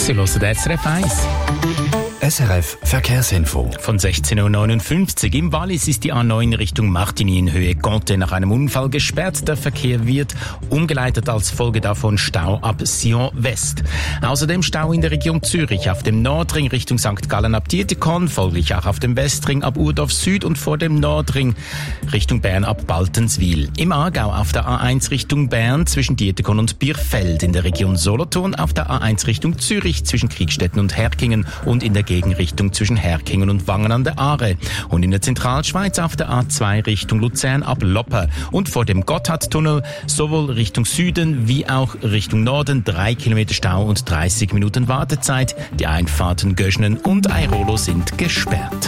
Sie hören SRF 1. SRF Verkehrsinfo. Von 16.59 Uhr im Wallis ist die A9 Richtung Martigny in Höhe Conte nach einem Unfall gesperrt. Der Verkehr wird umgeleitet, als Folge davon Stau ab Sion West. Außerdem Stau in der Region Zürich auf dem Nordring Richtung St. Gallen ab Dietikon, folglich auch auf dem Westring ab Urdorf Süd und vor dem Nordring Richtung Bern ab Baltenswil. Im Aargau auf der A1 Richtung Bern zwischen Dietikon und Birfeld, in der Region Solothurn auf der A1 Richtung Zürich zwischen Kriegstetten und Herkingen und in der Gegenrichtung zwischen Herkingen und Wangen an der Aare und in der Zentralschweiz auf der A2 Richtung Luzern ab Lopper und vor dem Gotthardtunnel sowohl Richtung Süden wie auch Richtung Norden 3 Kilometer Stau und 30 Minuten Wartezeit. Die Einfahrten Göschnen und Airolo sind gesperrt.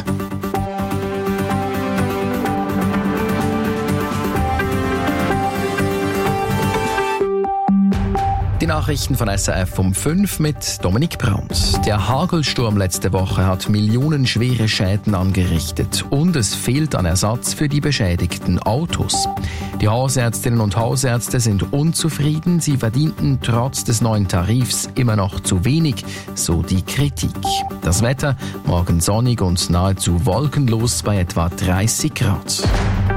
Die Nachrichten von SRF um 5 mit Dominik Brandt. Der Hagelsturm letzte Woche hat millionenschwere Schäden angerichtet und es fehlt an Ersatz für die beschädigten Autos. Die Hausärztinnen und Hausärzte sind unzufrieden. Sie verdienten trotz des neuen Tarifs immer noch zu wenig, so die Kritik. Das Wetter morgen sonnig und nahezu wolkenlos bei etwa 30 Grad.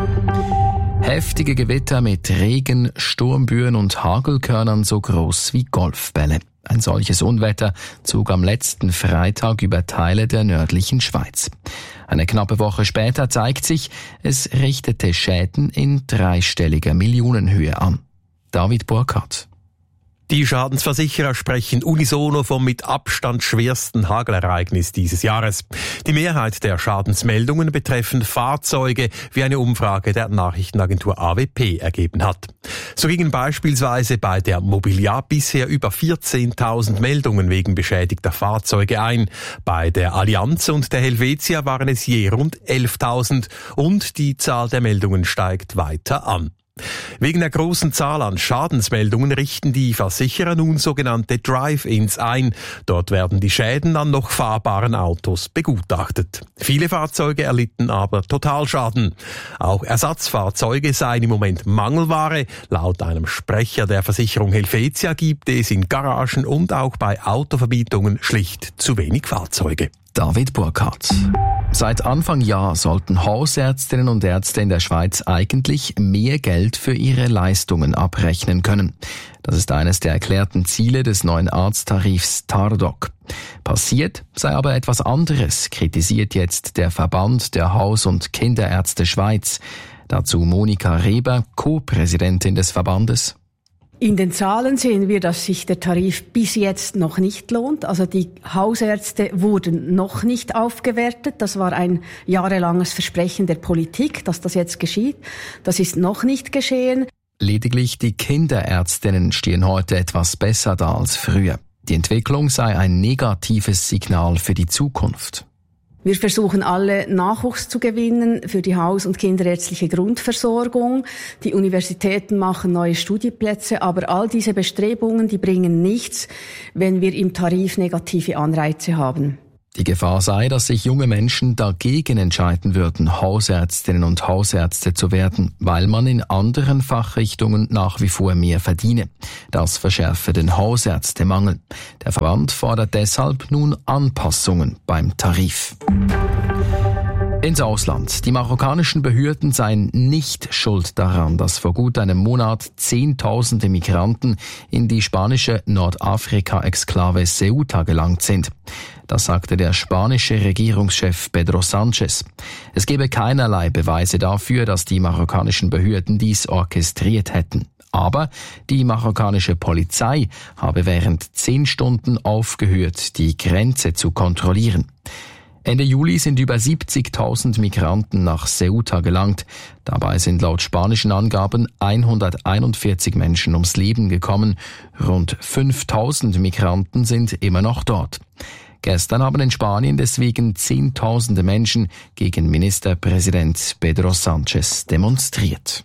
Heftige Gewitter mit Regen, Sturmböen und Hagelkörnern so groß wie Golfbälle. Ein solches Unwetter zog am letzten Freitag über Teile der nördlichen Schweiz. Eine knappe Woche später zeigt sich, es richtete Schäden in dreistelliger Millionenhöhe an. David Burkhardt. Die Schadensversicherer sprechen unisono vom mit Abstand schwersten Hagelereignis dieses Jahres. Die Mehrheit der Schadensmeldungen betreffen Fahrzeuge, wie eine Umfrage der Nachrichtenagentur AWP ergeben hat. So gingen beispielsweise bei der Mobiliar bisher über 14.000 Meldungen wegen beschädigter Fahrzeuge ein. Bei der Allianz und der Helvetia waren es je rund 11.000 und die Zahl der Meldungen steigt weiter an. Wegen der großen Zahl an Schadensmeldungen richten die Versicherer nun sogenannte Drive-ins ein. Dort werden die Schäden an noch fahrbaren Autos begutachtet. Viele Fahrzeuge erlitten aber Totalschaden. Auch Ersatzfahrzeuge seien im Moment Mangelware. Laut einem Sprecher der Versicherung Helvetia gibt es in Garagen und auch bei Autovermietungen schlicht zu wenig Fahrzeuge. David Burkhardt. Seit Anfang Jahr sollten Hausärztinnen und Ärzte in der Schweiz eigentlich mehr Geld für ihre Leistungen abrechnen können. Das ist eines der erklärten Ziele des neuen Arzttarifs TARDOC. Passiert sei aber etwas anderes, kritisiert jetzt der Verband der Haus- und Kinderärzte Schweiz. Dazu Monika Reber, Co-Präsidentin des Verbandes. In den Zahlen sehen wir, dass sich der Tarif bis jetzt noch nicht lohnt. Also die Hausärzte wurden noch nicht aufgewertet. Das war ein jahrelanges Versprechen der Politik, dass das jetzt geschieht. Das ist noch nicht geschehen. Lediglich die Kinderärztinnen stehen heute etwas besser da als früher. Die Entwicklung sei ein negatives Signal für die Zukunft. Wir versuchen alle Nachwuchs zu gewinnen für die Haus- und kinderärztliche Grundversorgung. Die Universitäten machen neue Studienplätze, aber all diese Bestrebungen, die bringen nichts, wenn wir im Tarif negative Anreize haben. Die Gefahr sei, dass sich junge Menschen dagegen entscheiden würden, Hausärztinnen und Hausärzte zu werden, weil man in anderen Fachrichtungen nach wie vor mehr verdiene. Das verschärfe den Hausärztemangel. Der Verband fordert deshalb nun Anpassungen beim Tarif. Ins Ausland. Die marokkanischen Behörden seien nicht schuld daran, dass vor gut einem Monat Zehntausende Migranten in die spanische Nordafrika-Exklave Ceuta gelangt sind. Das sagte der spanische Regierungschef Pedro Sánchez. Es gebe keinerlei Beweise dafür, dass die marokkanischen Behörden dies orchestriert hätten. Aber die marokkanische Polizei habe während 10 Stunden aufgehört, die Grenze zu kontrollieren. Ende Juli sind über 70.000 Migranten nach Ceuta gelangt. Dabei sind laut spanischen Angaben 141 Menschen ums Leben gekommen. Rund 5.000 Migranten sind immer noch dort. Gestern haben in Spanien deswegen Zehntausende Menschen gegen Ministerpräsident Pedro Sánchez demonstriert.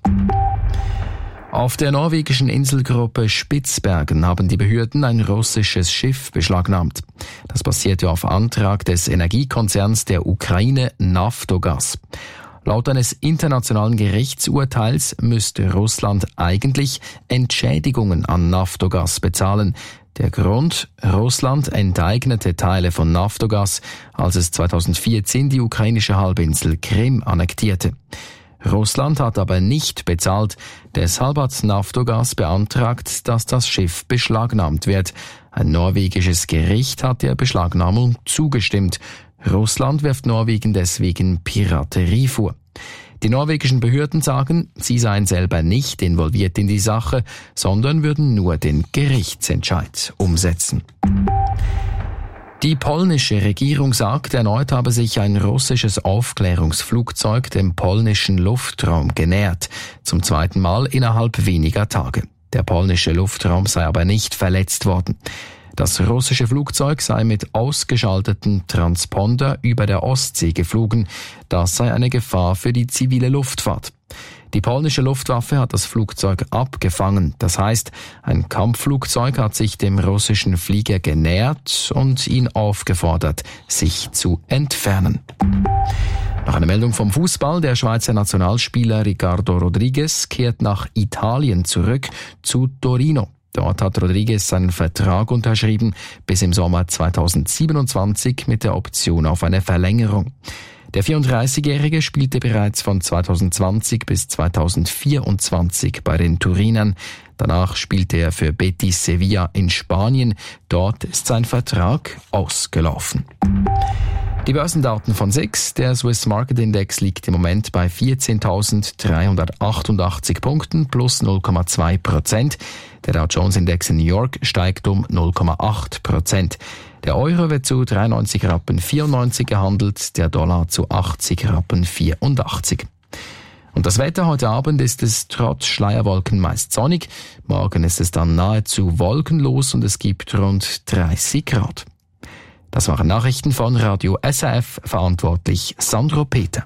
Auf der norwegischen Inselgruppe Spitzbergen haben die Behörden ein russisches Schiff beschlagnahmt. Das passierte auf Antrag des Energiekonzerns der Ukraine Naftogaz. Laut eines internationalen Gerichtsurteils müsste Russland eigentlich Entschädigungen an Naftogaz bezahlen. Der Grund: Russland enteignete Teile von Naftogaz, als es 2014 die ukrainische Halbinsel Krim annektierte. Russland hat aber nicht bezahlt, deshalb hat Naftogaz beantragt, dass das Schiff beschlagnahmt wird. Ein norwegisches Gericht hat der Beschlagnahmung zugestimmt. Russland wirft Norwegen deswegen Piraterie vor. Die norwegischen Behörden sagen, sie seien selber nicht involviert in die Sache, sondern würden nur den Gerichtsentscheid umsetzen. Die polnische Regierung sagt, erneut habe sich ein russisches Aufklärungsflugzeug dem polnischen Luftraum genähert, zum zweiten Mal innerhalb weniger Tage. Der polnische Luftraum sei aber nicht verletzt worden. Das russische Flugzeug sei mit ausgeschalteten Transponder über der Ostsee geflogen. Das sei eine Gefahr für die zivile Luftfahrt. Die polnische Luftwaffe hat das Flugzeug abgefangen. Das heißt, ein Kampfflugzeug hat sich dem russischen Flieger genähert und ihn aufgefordert, sich zu entfernen. Nach einer Meldung vom Fußball: Der Schweizer Nationalspieler Ricardo Rodriguez kehrt nach Italien zurück zu Torino. Dort hat Rodriguez seinen Vertrag unterschrieben bis im Sommer 2027 mit der Option auf eine Verlängerung. Der 34-Jährige spielte bereits von 2020 bis 2024 bei den Turinern. Danach spielte er für Betis Sevilla in Spanien. Dort ist sein Vertrag ausgelaufen. Die Börsendaten von SIX. Der Swiss Market Index liegt im Moment bei 14.388 Punkten plus 0,2%. Der Dow Jones Index in New York steigt um 0,8%. Der Euro wird zu 93,94 Rappen gehandelt, der Dollar zu 80,84 Rappen. Und das Wetter: Heute Abend ist es trotz Schleierwolken meist sonnig. Morgen ist es dann nahezu wolkenlos und es gibt rund 30 Grad. Das waren Nachrichten von Radio SRF, verantwortlich Sandro Peter.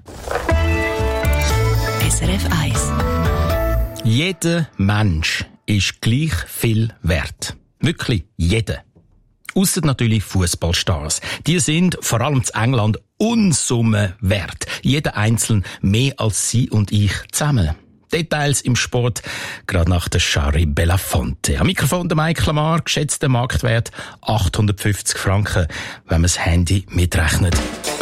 SRF 1. Jeder Mensch ist gleich viel wert. Wirklich jeder. Ausser natürlich Fußballstars. Die sind, vor allem in England, Unsummen wert. Jeder einzeln mehr als Sie und ich zusammen. Details im Sport, gerade nach der Shari Belafonte. Am Mikrofon der Mike Lamar, geschätzter Marktwert 850 Franken, wenn man das Handy mitrechnet.